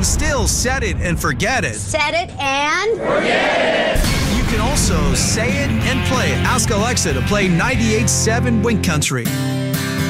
can still set it and forget it. Set it and You can also say it and play it. Ask Alexa to play 98.7 Wink Country.